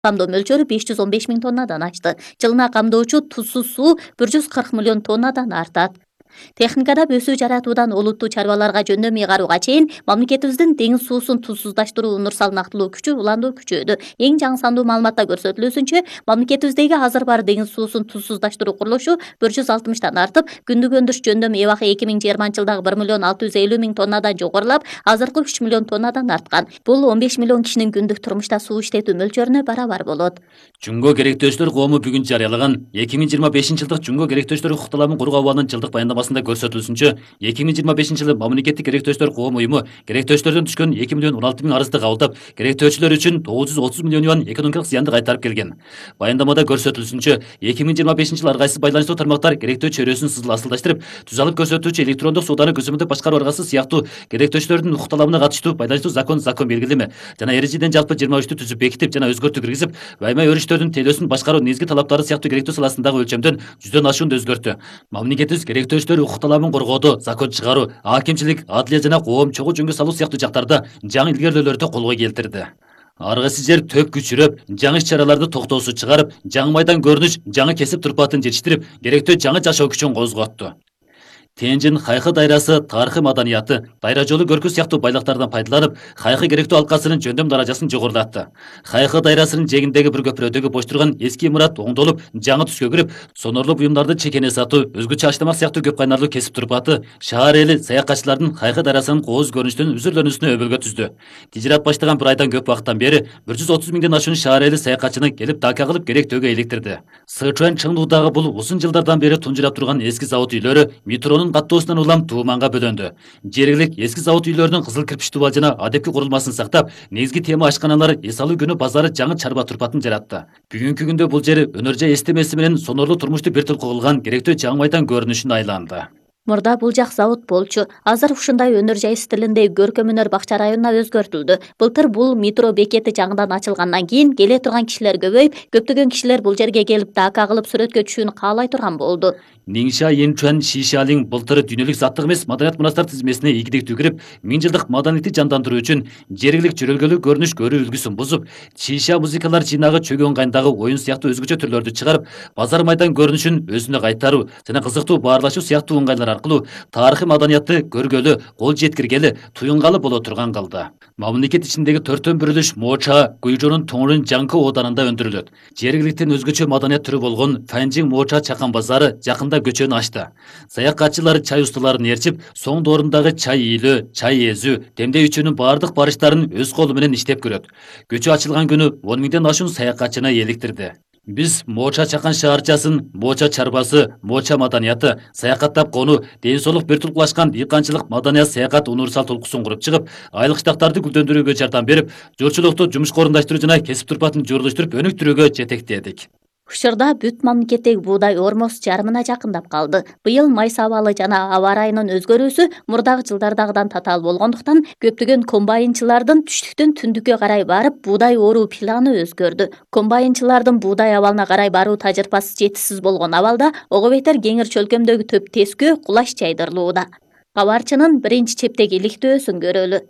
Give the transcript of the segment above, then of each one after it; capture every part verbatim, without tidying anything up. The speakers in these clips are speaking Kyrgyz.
Камдоо мөлчөрү беш жүз он беш миң тоннадан ашты. Жылына камдоочу тузсуз суу бир жүз кырк миллион тоннадан артат. Техникада өсүү жаратуудан олуттуу чарбаларга жөндөм ыйгарууга чейин мамлекетибиздин деңиз суусун тузсуздаштыруу нур салмактылуу күчү уланду күчөдү. Эң жаңы сандуу маалыматта көрсөтүлүүсүнчө, мамлекетибиздеги азыр бар деңиз суусун тузсуздаштыруу курулушу бир жүз алтымыштан артып, күндүк өндүрүш жөндөм эбакы эки миң жыйырманчы жылдагы бир миллион алты жүз элүү миң тоннадан жогорулап, азыркы үч миллион тоннадан арткан. Бул он беш миллион кишинин күндүк турмушта суу иштетүү мөлчөрүнө барабар болот. Жунго керектөөчүлөр коому бүгүн жарыялаган эки миң жыйырма бешинчи жылдык Жунго керектөөчүлөр укукталарын коргоо абалынын жылдык баяндамасында көрсөтүлүшүнчө, эки миң жыйырма бешинчи жылы мамлекеттик керектөөчүлөр коом уюму керектөөчүлөрдөн түшкөн эки миллион он алты миң арызды кабылдап, керектөөчүлөр үчүн тогуз жүз отуз миллион юан экономикалык зыянды кайтарып келген. Баяндамада көрсөтүлүшүнчө, эки миң жыйырма бешинчи жылы ар кайсы байланыштуу тармактар керектөө чөйрөсүн сызыл асылдаштырып, түз алып көрсөтүүчү электрондук сууданы көзөмөлдөп башкаруу аргасы сыяктуу керектөөчүлөрдүн укук талабына катыштуу байланыштуу закон, закон белгилеме жана эрежеден жалпы жыйырма үчтү түзүп бекитип жана өзгөртүү киргизип, баймай өрүштөрдүн тейлөөсүн башкаруу негизги талаптары сыяктуу керектөө саласындагы өлчөмдөн жүздөн ашуунду өзгөрттү. Мамлекетибиз керектөөчүлөр укук талабын коргоодо, закон чыгаруу, акимчилик, адлия жана коом чогуу жөнгө салуу сыяктуу жактарда жаңы илгерүүлөрдү колго келтирди. Ар кайсы жер төк күчүрөп, жаңы иш-чараларды токтоосуз чыгарып, жаңы майдан көрүнүш, жаңы кесип турпатын жетиштирип, керектөө жаңы жашоо күчүн козготту. Тенжин хайкы дайрасы, тарыхый маданияты, дайра жолу көркү сыяктуу байлыктардан пайдаланып, хайкы керектөө алкасынын жөндөм даражасын жогорулатты. Хайкы дайрасынын жээгиндеги бир көпүрөдөгү бош турган эски имарат оңдолуп, жаңы түскө кирип, сонорлуу буюмдарды чекене сатуу, өзгөчө аштамак сыяктуу көп кайнарлуу кесип турпаты шаар эли саякатчылардын хайкы дайрасынын кооз көрүнүштөн үзүрлөнүүсүнө өбөлгө түздү. Тижират баштаган бир айдан көп убакыттан бери бир жүз отуз миңден ашуун шаар эли саякатчыны келип дака кылып керектөөгө иликтирди. Сычуань Чыңдуудагы бул узун жылдардан бери тунжурап турган эски завод үйлөрү метронун каттоосунан улам тууманга бөлөндү. Жергилик эски завод үйлөрүнүн кызыл кирпич дубал жана адепки курулмасын сактап, негизги тема ашканалар эс алуу күнү базары жаңы чарба турпатын жаратты. Бүгүнкү күндө бул жер өнөр жай эстемеси менен сонорлуу турмушту бир тил кылган керектөө жаңы майдан көрүнүшүнө айланды. Мурда бул жак завод болчу. Азыр ушундай өнөр жай стилинде көркөм өнөр бакча районуна өзгөртүлдү. Былтыр бул метро бекети жаңыдан ачылгандан кийин келе турган кишилер көбөйүп, көптөгөн кишилер бул жерге келип дака кылып сүрөткө түшүүнү каалай турган болду. Ниңша Янчуан Шишалин былтыр дүйнөлүк заттык эмес маданият мурастар тизмесине ийгиликтүү кирип, миң жылдык маданиятты жандандыруу үчүн жергилик жөрөлгөлүү көрүнүш көрүү үлгүсүн бузуп, шиша музыкалар жыйнагы чөгөн кайындагы оюн сыяктуу өзгөчө түрлөрдү чыгарып, базар майдан көрүнүшүн өзүнө кайтаруу жана кызыктуу баарлашуу сыяктуу ыңгайлар аркылуу тарыхый маданиятты көргөлү, кол жеткиргели, туюнгалы боло турган кылды. Мамлекет ичиндеги төртөн бүрүлүш Моча, Гуйжонун Тоңрун Жаңкы оодарында өндүрүлөт. Жергиликтен өзгөчө маданият түрү болгон Фанжин Моча чакан базары жакында көчөнү ачты. Саякатчылар чай усталарын ээрчип, соң доорумдагы чай ийилүү, чай эзүү, демдөө үчүүнүн баардык барыштарын өз колу менен иштеп көрөт. Көчө ачылган күнү он миңден ашуун саякатчыны эликтирди. Биз Моча чакан шаарчасын, Моча чарбасы, Моча маданияты, саякаттап конуу, ден соолук бир тулкулашкан дыйканчылык маданият саякат универсал толкусун куруп чыгып, айлык штактарды гүлдөндүрүүгө жардам берип, журчулукту жумушка орундаштыруу жана кесип турпатын журулуштуруп өнүктүрүүгө жетектедик. Учурда бүт мамлекеттеги буудай ормос жарымына жакындап калды. Быйыл майс абалы жана аба ырайынын өзгөрүүсү мурдагы жылдардагыдан татаал болгондуктан көптөгөн комбайнчылардын түштүктөн түндүккө карай барып буудай оруу планы өзгөрдү. Комбайнчылардын буудай абалына карай баруу тажрыйбасы жетишсиз болгон абалда ого бетер кеңир чөлкөмдөгү төп тескөө кулаш жайдырылууда. Кабарчынын биринчи чептеги иликтөөсүн көрөлү.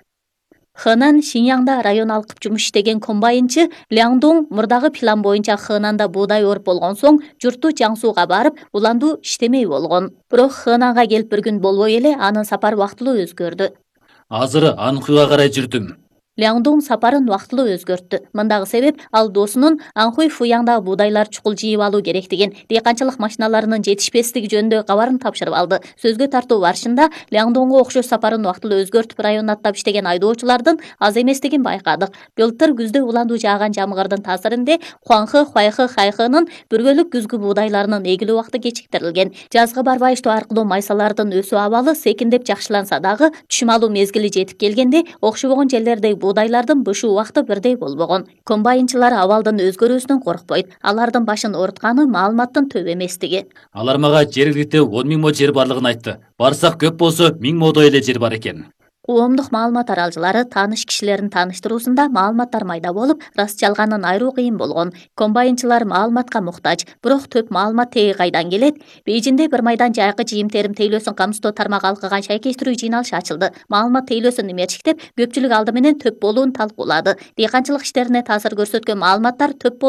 Хэнан Шиньяңда район алкып жумуш иштеген комбайнчы Ляңдуң мурдагы план боюнча Хэнанда буудай оруп болгон соң журтту Жаңсууга барып, уланду иштемей болгон. Бирок Хэнанга келип бир күн болбой эле анын сапары убактылуу өзгөрдү. Азыр Анхуйга карай жүрдүм. Ляңдуң сапарын убактылуу өзгөрттү. Мындагы себеп ал досунун Анхуй Фуяңдагы буудайлар чукул жыйып алуу керектигин, дыйканчылык машиналарынын жетишпестиги жөнүндө кабарын тапшырып алды. Сөзгө тартуу барышында Ляңдуңго окшош сапарын убактылуу өзгөртүп районуна аттап иштеген айдоочулардын аз эместигин байкадык. Былтыр күздө уланду жааган жамгырдын таасиринде Хуаңхы, Хуайхы, Хайхынын бүргөлүк күзгү буудайларынын эгилүү убакыты кечиктирилген. Жазгы барбай иштөө аркылуу майсалардын өсүү абалы секиндеп жакшыланса дагы, түшүм алуу мезгили жетип келгенде окшобогон жерлердеги буудайлардын бышуу убакыты бирдей болбогон. Комбайнчылар абалдын өзгөрүүсүнөн коркпойт. Алардын башын оорутканы маалыматтын төп эместиги. Алар мага жергиликте он миң мо жер барлыгын айтты. Барсак көп болсо миң модой эле жер бар экен. Коомдук маалымат аралчылары тааныш кишилерин тааныштыруусунда маалыматтар майда болуп, раст жалганын айыруу кыйын болгон. Комбайнчылар маалыматка муктаж, бирок төп маалымат теги кайдан келет? Бейжиңде бир майдан жайкы жыйым-терим тейлөөсүн камсыздоо тармагы алкыган шайкештирүү жыйналышы ачылды. Маалымат тейлөөсүн имерчиктеп, көпчүлүк алды менен төп болуун талкуулады. Дыйканчылык иштерине таасир көрсөткөн маалыматтар төп